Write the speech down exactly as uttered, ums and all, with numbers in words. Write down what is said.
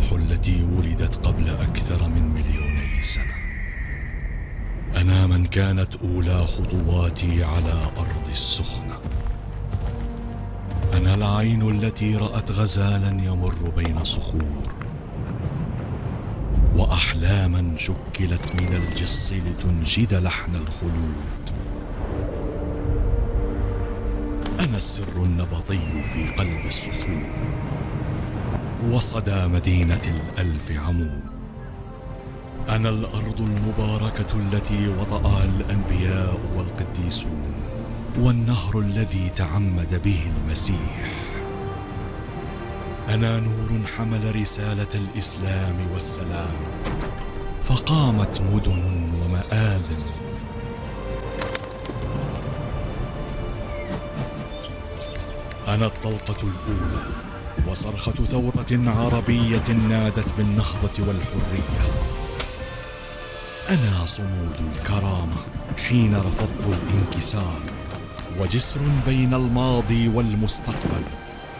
الروح التي ولدت قبل أكثر من مليوني سنة. أنا من كانت أولى خطواتي على أرض السخنة. أنا العين التي رأت غزالا يمر بين صخور، وأحلاما شكلت من الجص لتنشد لحن الخلود. أنا السر النبطي في قلب الصخور، وصدى مدينة الألف عمود. أنا الأرض المباركة التي وطأها الأنبياء والقديسون، والنهر الذي تعمد به المسيح. أنا نور حمل رسالة الإسلام والسلام، فقامت مدن ومآذن. أنا الطلقة الأولى وصرخة ثورة عربية نادت بالنهضة والحرية. أنا صمود الكرامة حين رفضت الانكسار، وجسر بين الماضي والمستقبل.